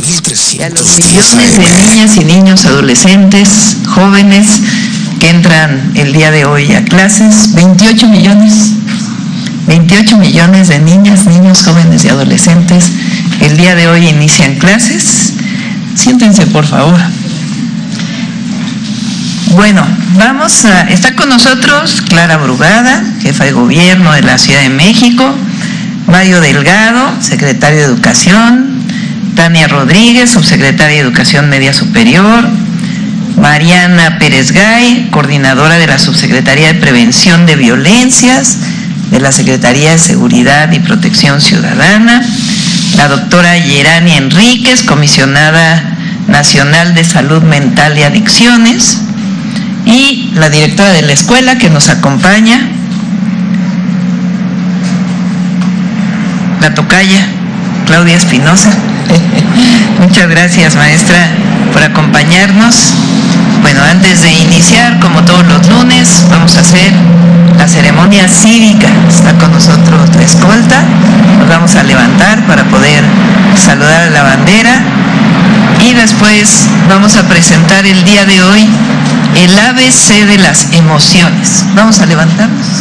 y a los millones de niñas y niños, adolescentes, jóvenes que entran el día de hoy a clases. 28 millones de niñas, niños, jóvenes y adolescentes el día de hoy inician clases. Siéntense, por favor. Bueno, está con nosotros Clara Brugada, jefa de gobierno de la Ciudad de México, Mario Delgado, secretario de Educación, Tania Rodríguez, subsecretaria de Educación Media Superior, Mariana Pérez Gay, coordinadora de la Subsecretaría de Prevención de Violencias de la Secretaría de Seguridad y Protección Ciudadana, la doctora Yerani Enríquez, comisionada nacional de Salud Mental y Adicciones, y la directora de la escuela que nos acompaña, la tocaya Claudia Espinosa. Muchas gracias, maestra, por acompañarnos. Bueno, antes de iniciar, como todos los lunes, vamos a hacer la ceremonia cívica. Está con nosotros la escolta. Nos vamos a levantar para poder saludar a la bandera y después vamos a presentar el día de hoy el ABC de las emociones. Vamos a levantarnos.